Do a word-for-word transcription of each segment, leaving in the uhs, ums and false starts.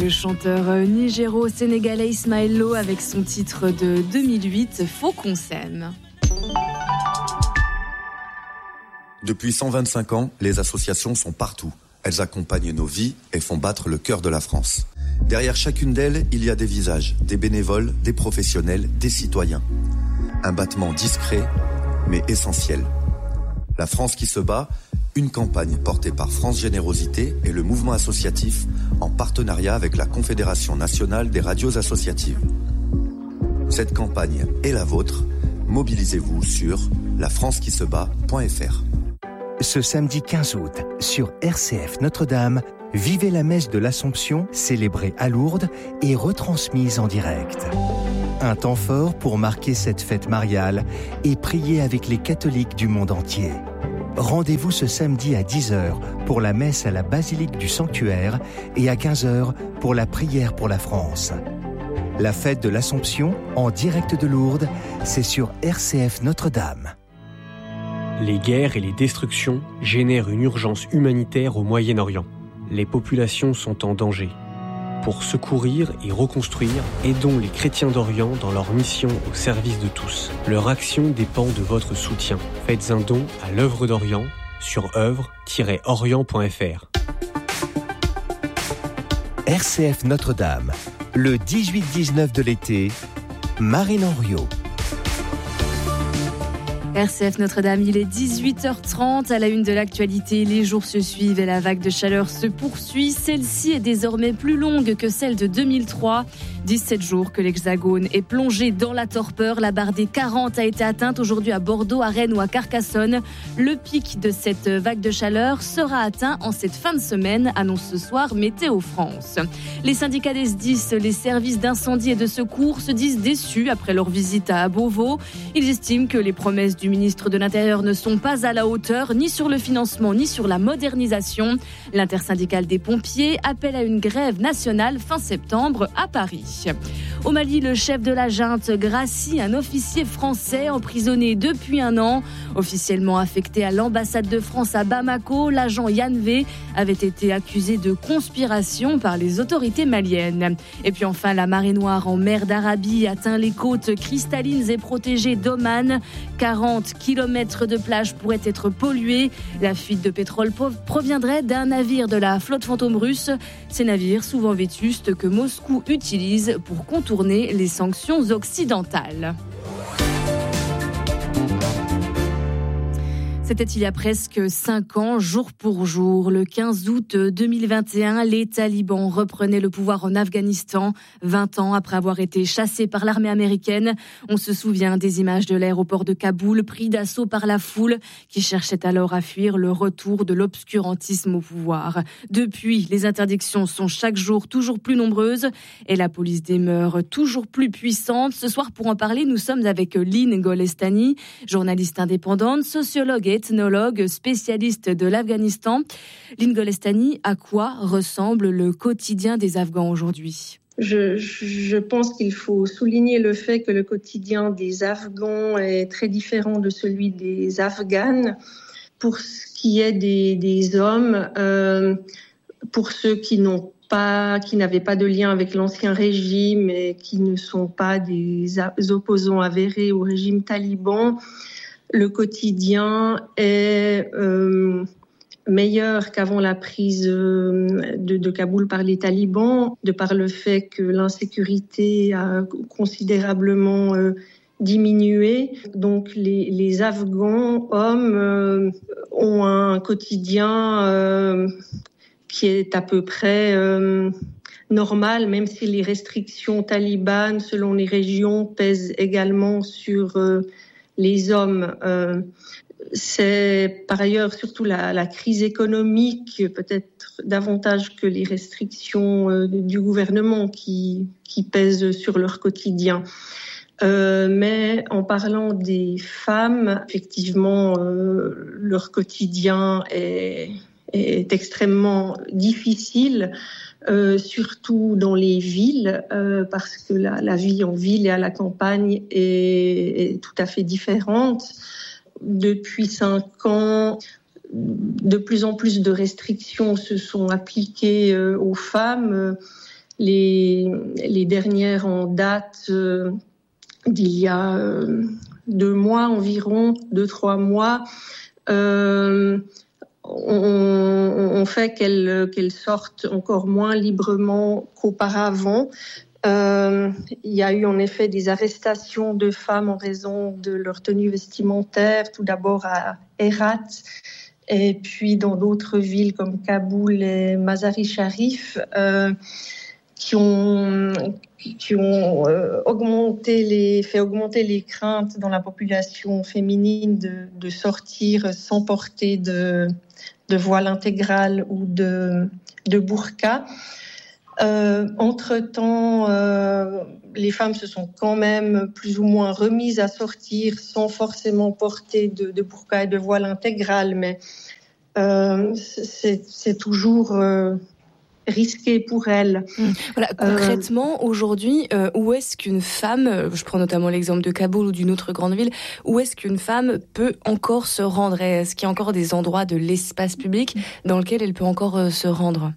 le chanteur nigéro-sénégalais Ismaël Lo avec son titre de deux mille huit, Faut qu'on s'aime. Depuis cent vingt-cinq ans, les associations sont partout. Elles accompagnent nos vies et font battre le cœur de la France. Derrière chacune d'elles, il y a des visages, des bénévoles, des professionnels, des citoyens. Un battement discret, mais essentiel. La France qui se bat, une campagne portée par France Générosité et le mouvement associatif en partenariat avec la Confédération nationale des radios associatives. Cette campagne est la vôtre. Mobilisez-vous sur la france qui se bat point f r. Ce samedi quinze août, sur R C F Notre-Dame, vivez la messe de l'Assomption, célébrée à Lourdes et retransmise en direct. Un temps fort pour marquer cette fête mariale et prier avec les catholiques du monde entier. Rendez-vous ce samedi à dix heures pour la messe à la basilique du Sanctuaire et à quinze heures pour la prière pour la France. La fête de l'Assomption, en direct de Lourdes, c'est sur R C F Notre-Dame. Les guerres et les destructions génèrent une urgence humanitaire au Moyen-Orient. Les populations sont en danger. Pour secourir et reconstruire, aidons les chrétiens d'Orient dans leur mission au service de tous. Leur action dépend de votre soutien. Faites un don à l'œuvre d'Orient sur œuvre tiret orient point f r. R C F Notre-Dame, le dix-huit dix-neuf de l'été, Marine Henriot. R C F Notre-Dame, il est dix-huit heures trente. À la une de l'actualité, les jours se suivent et la vague de chaleur se poursuit. Celle-ci est désormais plus longue que celle de deux mille trois. dix-sept jours que l'Hexagone est plongé dans la torpeur. La barre des quarante a été atteinte aujourd'hui à Bordeaux, à Rennes ou à Carcassonne. Le pic de cette vague de chaleur sera atteint en cette fin de semaine, annonce ce soir Météo France. Les syndicats des S D I S, les services d'incendie et de secours, se disent déçus après leur visite à Beauvau. Ils estiment que les promesses du ministre de l'Intérieur ne sont pas à la hauteur, ni sur le financement, ni sur la modernisation. L'intersyndicale des pompiers appelle à une grève nationale fin septembre à Paris. Au Mali, le chef de la junte gracie un officier français emprisonné depuis un an. Officiellement affecté à l'ambassade de France à Bamako, l'agent Yann V avait été accusé de conspiration par les autorités maliennes. Et puis enfin, la marée noire en mer d'Arabie atteint les côtes cristallines et protégées d'Oman. quarante kilomètres de plage pourraient être pollués. La fuite de pétrole proviendrait d'un navire de la flotte fantôme russe. Ces navires, souvent vétustes, que Moscou utilise pour contourner les sanctions occidentales. C'était il y a presque cinq ans, jour pour jour. Le quinze août deux mille vingt et un, les talibans reprenaient le pouvoir en Afghanistan, vingt ans après avoir été chassés par l'armée américaine. On se souvient des images de l'aéroport de Kaboul, pris d'assaut par la foule, qui cherchait alors à fuir le retour de l'obscurantisme au pouvoir. Depuis, les interdictions sont chaque jour toujours plus nombreuses et la police demeure toujours plus puissante. Ce soir, pour en parler, nous sommes avec Lynn Golestani, journaliste indépendante, sociologue et ethnologue, spécialiste de l'Afghanistan. Lynn Golestani, à quoi ressemble le quotidien des Afghans aujourd'hui ? Je, je pense qu'il faut souligner le fait que le quotidien des Afghans est très différent de celui des Afghanes. Pour ce qui est des, des hommes, euh, pour ceux qui n'ont pas, qui n'avaient pas de lien avec l'ancien régime et qui ne sont pas des opposants avérés au régime taliban, le quotidien est euh, meilleur qu'avant la prise euh, de, de Kaboul par les talibans, de par le fait que l'insécurité a considérablement euh, diminué. Donc les, les Afghans, hommes, euh, ont un quotidien euh, qui est à peu près euh, normal, même si les restrictions talibanes, selon les régions, pèsent également sur euh, les hommes. Euh, c'est par ailleurs surtout la, la crise économique, peut-être davantage que les restrictions euh, du gouvernement qui, qui pèsent sur leur quotidien. Euh, mais en parlant des femmes, effectivement, euh, leur quotidien est, est extrêmement difficile. Euh, surtout dans les villes, euh, parce que la, la vie en ville et à la campagne est, est tout à fait différente. Depuis cinq ans, de plus en plus de restrictions se sont appliquées euh, aux femmes. les, les dernières en date euh, d'il y a euh, deux mois environ, deux, trois mois, euh, on, on fait qu'elles, qu'elles sortent encore moins librement qu'auparavant. Euh, il y a eu en effet des arrestations de femmes en raison de leur tenue vestimentaire, tout d'abord à Herat, et puis dans d'autres villes comme Kaboul et Mazar-i-Sharif, euh, qui ont, qui ont euh, augmenté les, fait augmenter les craintes dans la population féminine de, de sortir sans porter de, de voile intégral ou de, de burqa. Euh, entre-temps, euh, les femmes se sont quand même plus ou moins remises à sortir sans forcément porter de, de burqa et de voile intégral, mais euh, c'est, c'est toujours euh, risqué pour elles. Mmh. Voilà, concrètement, euh, aujourd'hui, euh, où est-ce qu'une femme, je prends notamment l'exemple de Kaboul ou d'une autre grande ville, où est-ce qu'une femme peut encore se rendre? Est-ce qu'il y a encore des endroits de l'espace public dans lesquels elle peut encore euh, se rendre?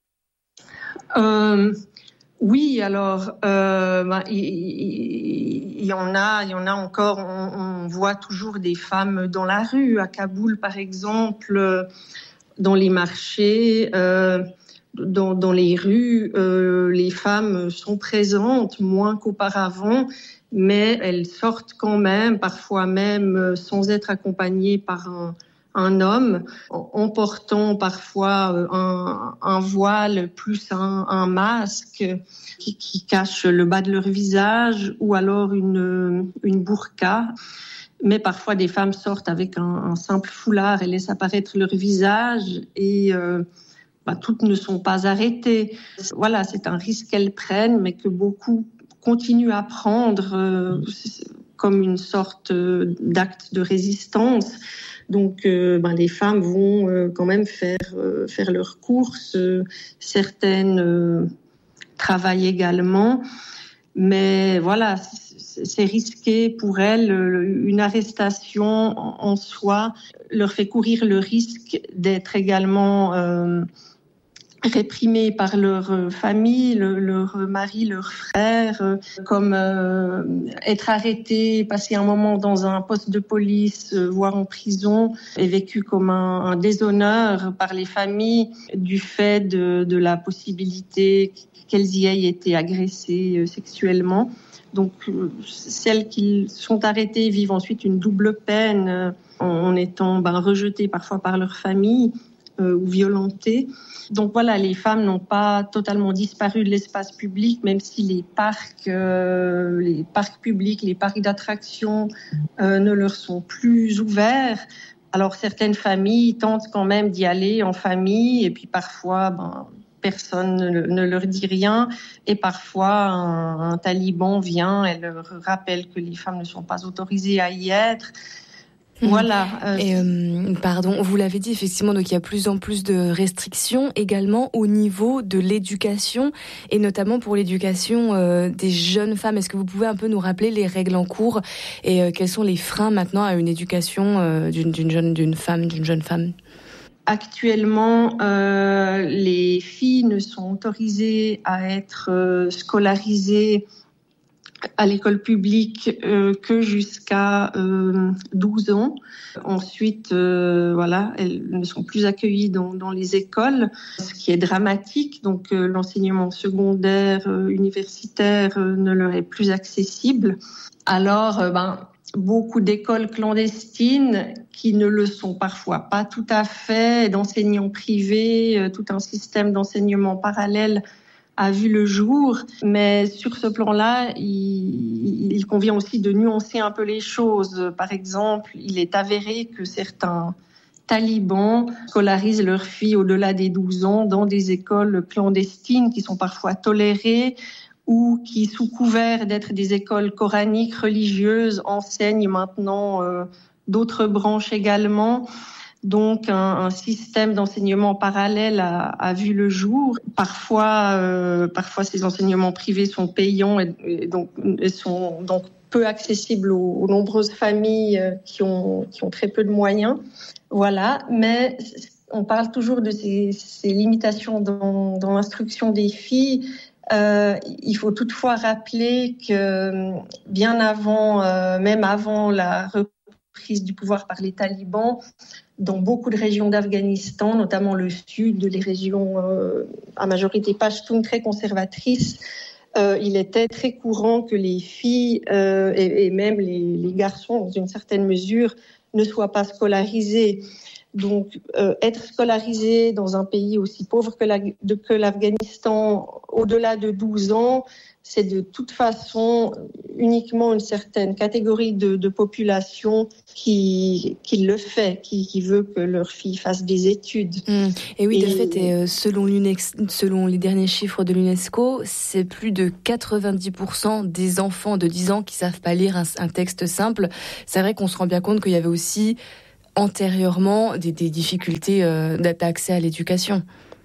Euh, oui, alors euh, bah, il, il, il y en a, il y en a encore. On, on voit toujours des femmes dans la rue à Kaboul, par exemple, dans les marchés, euh, dans, dans les rues. Euh, les femmes sont présentes moins qu'auparavant, mais elles sortent quand même, parfois même sans être accompagnées par un un homme, en portant parfois un, un voile plus un, un masque qui, qui cache le bas de leur visage, ou alors une, une burqa. Mais parfois des femmes sortent avec un, un simple foulard et laissent apparaître leur visage, et euh, bah, toutes ne sont pas arrêtées. Voilà, c'est un risque qu'elles prennent, mais que beaucoup continuent à prendre euh, comme une sorte d'acte de résistance. Donc, euh, ben, les femmes vont euh, quand même faire euh, faire leurs courses. Euh, certaines euh, travaillent également, mais voilà, c'est, c'est risqué pour elles. Une arrestation en, en soi leur fait courir le risque d'être également euh, réprimées par leur famille, le, leur mari, leur frère, comme euh, être arrêté, passer un moment dans un poste de police, euh, voire en prison, est vécu comme un, un déshonneur par les familles du fait de, de la possibilité qu'elles y aient été agressées euh, sexuellement. Donc, euh, celles qui sont arrêtées vivent ensuite une double peine euh, en, en étant ben, rejetées parfois par leur famille euh, ou violentées. Donc voilà, les femmes n'ont pas totalement disparu de l'espace public, même si les parcs, euh, les parcs publics, les parcs d'attractions euh, ne leur sont plus ouverts. Alors certaines familles tentent quand même d'y aller en famille, et puis parfois, ben, personne ne, ne leur dit rien, et parfois un, un taliban vient et leur rappelle que les femmes ne sont pas autorisées à y être. Voilà. Euh, et euh, pardon, vous l'avez dit effectivement, donc il y a plus en plus de restrictions également au niveau de l'éducation, et notamment pour l'éducation euh, des jeunes femmes. Est-ce que vous pouvez un peu nous rappeler les règles en cours et euh, quels sont les freins maintenant à une éducation euh, d'une, d'une jeune, d'une femme, d'une jeune femme? Actuellement, euh, les filles ne sont autorisées à être euh, scolarisées à l'école publique euh, que jusqu'à euh, douze ans. Ensuite, euh, voilà, elles ne sont plus accueillies dans, dans les écoles, ce qui est dramatique. Donc, euh, l'enseignement secondaire, euh, universitaire euh, ne leur est plus accessible. Alors, euh, ben, beaucoup d'écoles clandestines qui ne le sont parfois pas tout à fait, d'enseignants privés, euh, tout un système d'enseignement parallèle a vu le jour, mais sur ce plan-là, il, il convient aussi de nuancer un peu les choses. Par exemple, il est avéré que certains talibans scolarisent leurs filles au-delà des douze ans dans des écoles clandestines qui sont parfois tolérées, ou qui, sous couvert d'être des écoles coraniques, religieuses, enseignent maintenant euh, d'autres branches également. Donc, un, un système d'enseignement parallèle a, a vu le jour. Parfois, euh, parfois, ces enseignements privés sont payants et, et donc et sont donc peu accessibles aux, aux nombreuses familles qui ont qui ont très peu de moyens. Voilà, mais on parle toujours de ces, ces limitations dans, dans l'instruction des filles. Euh, il faut toutefois rappeler que bien avant, euh, même avant la reprise du pouvoir par les talibans, dans beaucoup de régions d'Afghanistan, notamment le sud, les régions euh, à majorité pachtoune très conservatrices, euh, il était très courant que les filles euh, et, et même les, les garçons, dans une certaine mesure, ne soient pas scolarisés. Donc, euh, être scolarisé dans un pays aussi pauvre que, la, de, que l'Afghanistan, au-delà de douze ans, c'est de toute façon uniquement une certaine catégorie de, de population qui, qui le fait, qui, qui veut que leur fille fasse des études. Mmh. Et oui, de et... fait, et selon, l'UNEX, selon les derniers chiffres de l'UNESCO, c'est plus de quatre-vingt-dix pour cent des enfants de dix ans qui savent pas lire un, un texte simple. C'est vrai qu'on se rend bien compte qu'il y avait aussi antérieurement des, des difficultés euh, d'accès à l'éducation.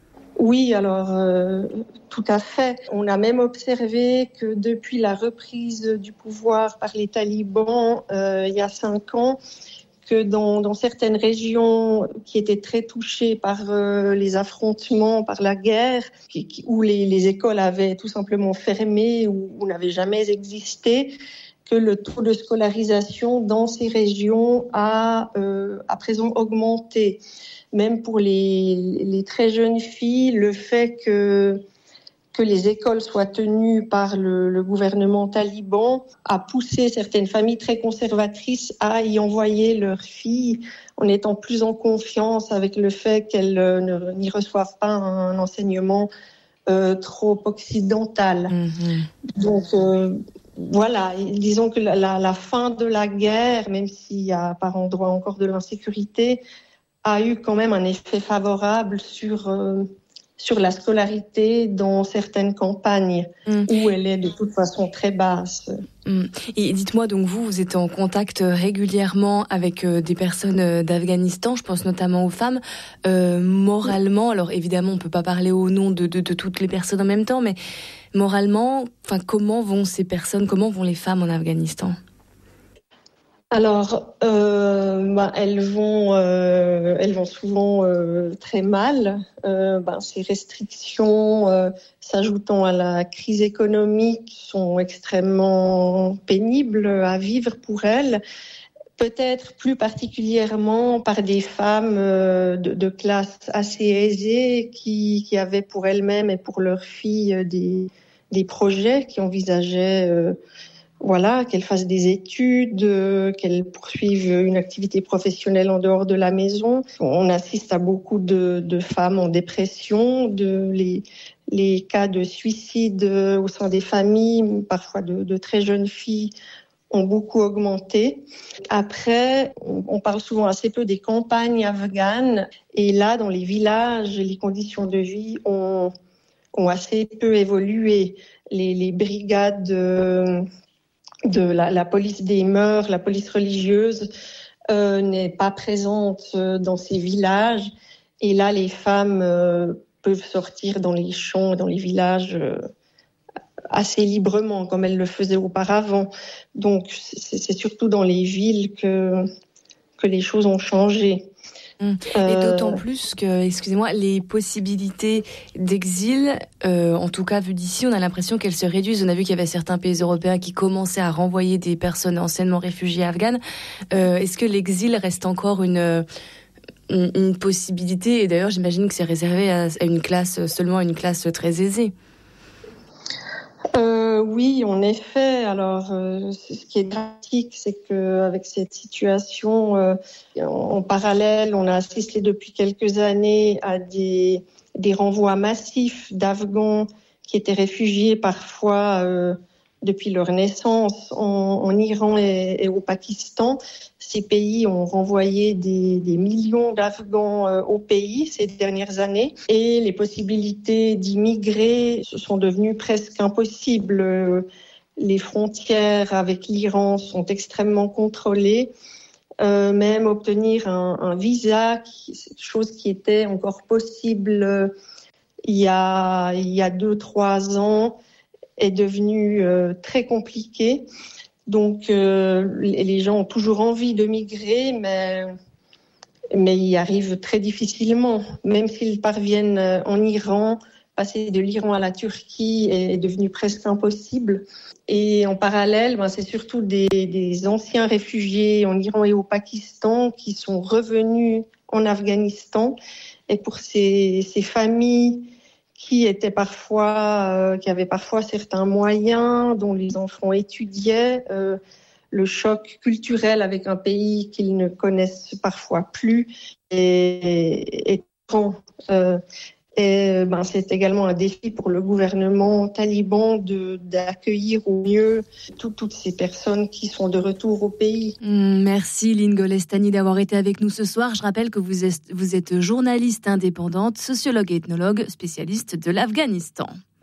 Oui, alors euh, tout à fait. On a même observé que depuis la reprise du pouvoir par les talibans euh, il y a cinq ans, que dans, dans certaines régions qui étaient très touchées par euh, les affrontements, par la guerre, qui, qui, où les, les écoles avaient tout simplement fermé ou, ou n'avaient jamais existé, que le taux de scolarisation dans ces régions a euh, à présent augmenté. Même pour les, les très jeunes filles, le fait que, que les écoles soient tenues par le, le gouvernement taliban a poussé certaines familles très conservatrices à y envoyer leurs filles en étant plus en confiance avec le fait qu'elles ne, n'y reçoivent pas un enseignement euh, trop occidental. Mmh. Donc, euh, voilà, disons que la, la, la fin de la guerre, même s'il y a par endroits encore de l'insécurité, a eu quand même un effet favorable sur, euh, sur la scolarité dans certaines campagnes mmh. où elle est de toute façon très basse. Mmh. Et dites-moi, donc vous, vous êtes en contact régulièrement avec euh, des personnes d'Afghanistan, je pense notamment aux femmes. Euh, moralement, alors évidemment, on ne peut pas parler au nom de, de, de toutes les personnes en même temps, mais moralement, enfin, comment vont ces personnes, comment vont les femmes en Afghanistan ? Alors, euh, bah, elles vont, euh, elles vont souvent euh, très mal. Euh, bah, ces restrictions, euh, s'ajoutant à la crise économique, sont extrêmement pénibles à vivre pour elles. Peut-être plus particulièrement par des femmes euh, de, de classe assez aisée qui, qui avaient pour elles-mêmes et pour leurs filles des, des projets, qui envisageaient euh, Voilà, qu'elles fassent des études, euh, qu'elles poursuivent une activité professionnelle en dehors de la maison. On assiste à beaucoup de, de femmes en dépression, de les, les cas de suicide au sein des familles, parfois de, de très jeunes filles, ont beaucoup augmenté. Après, on, on parle souvent assez peu des campagnes afghanes. Et là, dans les villages, les conditions de vie ont, ont assez peu évolué. Les, les brigades... Euh, de la, la police des mœurs, la police religieuse euh, n'est pas présente euh, dans ces villages. Et là, les femmes euh, peuvent sortir dans les champs, dans les villages euh, assez librement, comme elles le faisaient auparavant. Donc, c'est, c'est surtout dans les villes que, que les choses ont changé. Mmh. Et d'autant plus que, excusez-moi, les possibilités d'exil, euh, en tout cas vu d'ici, on a l'impression qu'elles se réduisent. On a vu qu'il y avait certains pays européens qui commençaient à renvoyer des personnes anciennement réfugiées afghanes. Euh, est-ce que l'exil reste encore une, une, une possibilité ? Et d'ailleurs, j'imagine que c'est réservé à, à une classe, seulement à une classe très aisée. Euh, oui, en effet. Alors, euh, ce qui est dramatique, c'est qu'avec cette situation, euh, en parallèle, on a assisté depuis quelques années à des, des renvois massifs d'Afghans qui étaient réfugiés parfois euh, depuis leur naissance en, en Iran et, et au Pakistan. Ces pays ont renvoyé des, des millions d'Afghans euh, au pays ces dernières années et les possibilités d'immigrer sont devenues presque impossibles. Les frontières avec l'Iran sont extrêmement contrôlées. Euh, même obtenir un, un visa, qui, chose qui était encore possible euh, il y a, il y a deux, trois ans, est devenu euh, très compliqué. Donc, euh, les gens ont toujours envie de migrer, mais, mais ils y arrivent très difficilement. Même s'ils parviennent en Iran, passer de l'Iran à la Turquie est devenu presque impossible. Et en parallèle, ben, c'est surtout des, des anciens réfugiés en Iran et au Pakistan qui sont revenus en Afghanistan. Et pour ces, ces familles qui étaient parfois, euh, qui avaient parfois certains moyens, dont les enfants étudiaient, euh, le choc culturel avec un pays qu'ils ne connaissent parfois plus est, est grand. Euh, et ben, c'est également un défi pour le gouvernement taliban de, d'accueillir au mieux tout, toutes ces personnes qui sont de retour au pays. Mmh, merci Lynn Golestani d'avoir été avec nous ce soir. Je rappelle que vous êtes, vous êtes journaliste indépendante, sociologue et ethnologue, spécialiste de l'Afghanistan.